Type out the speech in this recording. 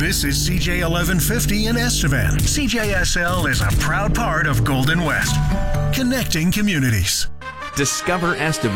This is CJ 1150 in Estevan. CJSL is a proud part of Golden West, connecting communities. Discover Estevan